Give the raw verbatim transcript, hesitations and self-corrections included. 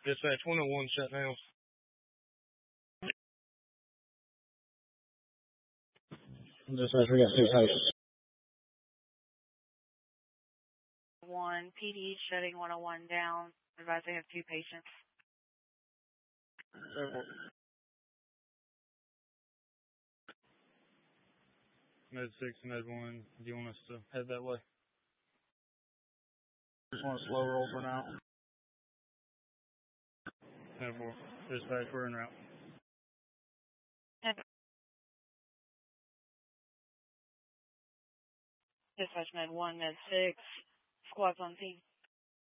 Dispatch one oh one shut down. Dispatch, we got two patients. One P D shutting one oh one down. Advise they have two patients. Med six, Med one. Do you want us to head that way? Just want a slow roll for now. Med four. Dispatch, we're en route. Dispatch Med one, Med six. Squad's on scene.